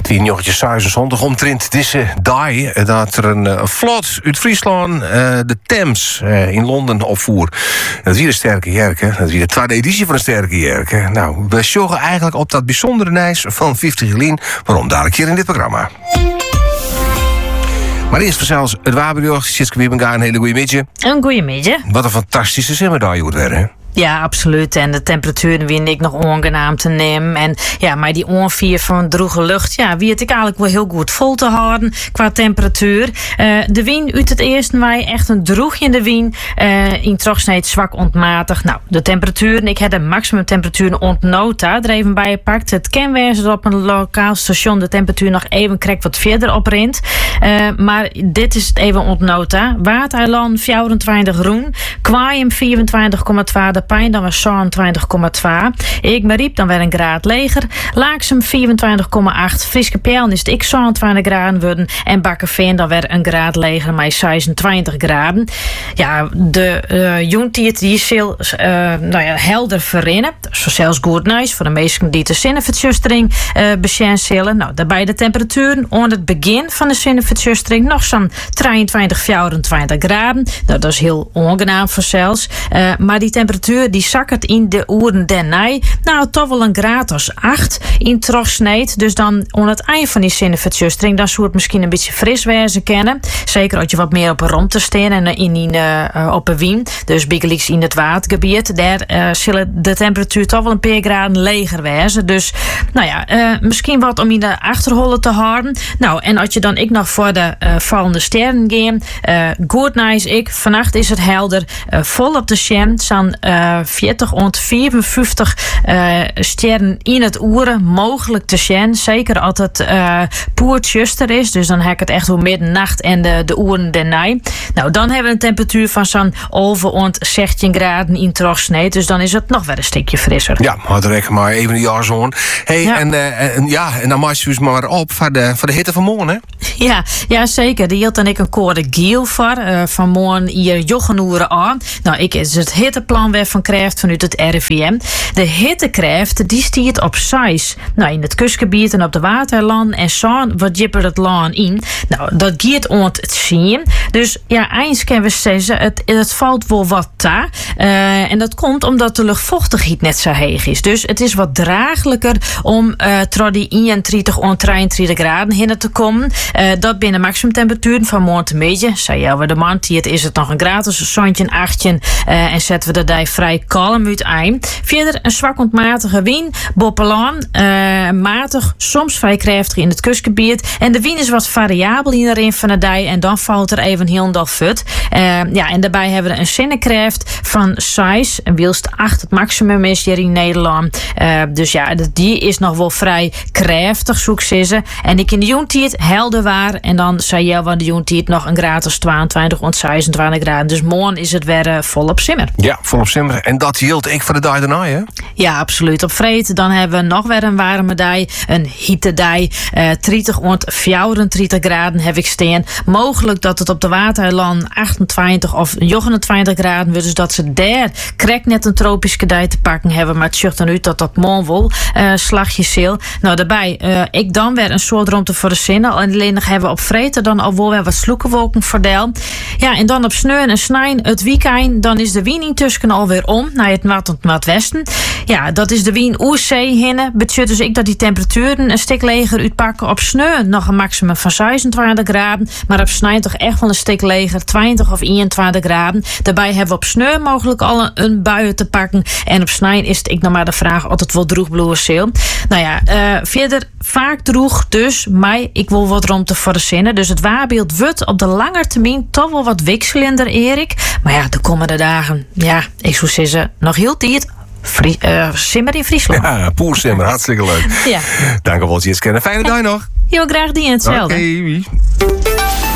Het wie jochtjes 26 omtrent deze dag dat er een vlot uit Friesland de Thames in Londen opvoer. Dat is hier de Sterke Jerken. Dat is hier de tweede editie van de Sterke Jerken. Nou, we joggen eigenlijk op dat bijzondere reis van 50 Gelien. Waarom dadelijk hier in dit programma. Maar eerst vanzelfs het Waberjocht. Sitske Wiebenga, een hele goede middag. Een goede middag. Wat een fantastische simmerdag wordt weer, hè? Ja, absoluut. En de temperatuur vind ik nog onaangenaam te nemen. En ja, maar die onvier van droge lucht, ja, wie het ik eigenlijk wel heel goed vol te houden qua temperatuur. De wind uit het eerste wij echt een droegje in de wind. In Trochsneed zwak ontmatig. Nou, de temperatuur, ik heb de maximumtemperatuur ontnota er even bij gepakt. Het kan wezen dat op een lokaal station de temperatuur nog even krek wat verder oprint. Maar dit is het even ontnota. Waardeiland 24 groen. Kwaaien 24,2. De Pijn dan was 27,2. Ik me riep dan weer een graad leger. Laaksem 24,8. Frieske Pijl is het ik 27 graden worden. En Bakkerveen dan weer een graad leger met 26 graden. Ja, de joentiet die is heel helder verrinnen. Zo zelfs goed nice voor de meesten die de zinnenvertjustering beschijnen. Nou, daarbij de temperaturen aan het begin van de zinnenvertjustering nog zo'n 23, 24 graden. Nou, dat is heel onaangenaam voor zelfs. Maar die temperatuur die zakkert in de oeren denij. Nou, toch wel een graad als 8 in Trochsneed. Dus dan aan het eind van die zinnenvertjustering, dan zou het misschien een beetje fris wezen kennen. Zeker als je wat meer op een rond te staan en op een wien. Dus biggeliks in het watergebied. Daar zullen de temperatuur toch wel een paar graden leger wezen. Dus, nou ja, misschien wat om in de achterholen te houden. Nou, en als je dan ik nog voor de vallende sterren gaan. Goed nice vannacht is het helder. Vol op de scherm staan 40 ont 55 sterren in het oeren mogelijk te zien. Zeker als het poertjuster is. Dus dan heb ik het echt hoe middernacht en de oeren daarna. Nou, dan hebben we een temperatuur van zo'n over ont 16 graden in Trochsneed. Dus dan is het nog wel een stukje frisser. Ja, had reken maar even een jaar zo'n. Hey, ja. En dan maak je dus maar op voor de hitte van morgen, hè? Ja, zeker. Die hield dan ik een code giel voor. Van morgen hier joggenoeren aan. Nou, ik is het hitteplan weer van krijgt vanuit het RIVM. De hittekrijft die stiert op 6. Nou, in het kustgebied en op de waterland en zo wat jipper het land in. Nou, dat gaat ont het zien. Dus ja, eens kunnen we zeggen, het valt wel wat ta. En dat komt omdat de luchtvochtigheid net zo hoog is. Dus het is wat draaglijker om door die 31 on 33 graden heen te komen. Dat binnen maximumtemperaturen van morgen te beetje. Zei jou we de man, het is het nog een gratis, een zoontje, een 8. En zetten we de dij vrij kalm uit eind. Verder een zwak ontmatige wind. Boppelaan, matig, soms vrij krachtig in het kustgebied. En de wind is wat variabel in de rin van de dij. En dan valt er even heel dal fut. En daarbij hebben we een zinnenkracht van 6. En wilst 8 het maximum is hier in Nederland. Dus ja, die is nog wel vrij krachtig, zoek ze. En ik in de joentiet helder waar. En dan zei je van de joentiet nog een graad als 22 rond 26 graden. Dus morgen is het weer volop simmer. Ja, volop simmer. En dat hield ik voor de dag daarna, hè? Ja, absoluut. Op vreed dan hebben we nog weer een warme dij. Een hittedij. 30 rond 34 graden heb ik staan. Mogelijk dat het op de waterland 28 of 29 graden wordt. Dus dat ze daar krek net een tropische dij te pakken hebben. Maar het zucht dan uit dat dat monwol slagje zeel. Nou, daarbij ik dan weer een soort rondte voor de zinnen. Alleen nog hebben we op vreten dan al wel weer wat sloekenwolken verdeel. Ja, en dan op sneeuw en snijn het weekend. Dan is de wind intussen alweer om naar het noordwesten. Ja, dat is de wind oer zee hinnen. Betekent dus ik dat die temperaturen een stuk leger uitpakken. Op sneeuw nog een maximum van 26 graden. Maar op snijn toch echt wel een stuk leger. 20 of 21 graden. Daarbij hebben we op sneeuw mogelijk al een bui te pakken. En op snijn is het ik nog maar de vraag of het wel droeg bloeien zeel. Nou ja, verder vaak droeg dus. Maar ik wil wat rond te verzinnen. Dus het waarbeeld wordt op de lange termijn toch wel wat wisselender, Erik. Maar ja, de komende dagen, ja, ik zou zeggen, nog heel tijd. Simmer in Friesland. Ja, poer simmer, hartstikke leuk. Ja. Dank u wel, Jitske. Fijne dag nog. Heel graag die en hetzelfde. Oké.